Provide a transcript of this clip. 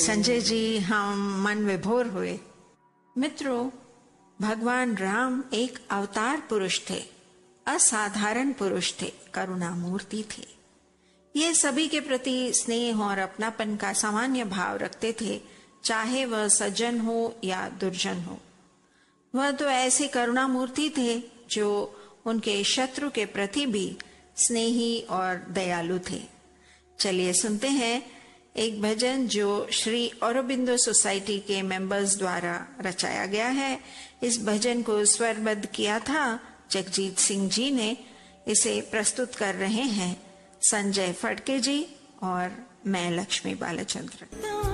संजय जी, हम मन विभोर हुए। मित्रों, भगवान राम एक अवतार पुरुष थे, असाधारण पुरुष थे, करुणामूर्ति थे। ये सभी के प्रति स्नेह और अपनापन का सामान्य भाव रखते थे, चाहे वह सज्जन हो या दुर्जन हो। वह तो ऐसे करुणामूर्ति थे जो उनके शत्रु के प्रति भी स्नेही और दयालु थे। चलिए सुनते हैं एक भजन जो श्री औरोबिंदो सोसाइटी के मेंबर्स द्वारा रचाया गया है। इस भजन को स्वरबद्ध किया था जगजीत सिंह जी ने। इसे प्रस्तुत कर रहे हैं संजय फड़के जी और मैं लक्ष्मी बालाचंद्र।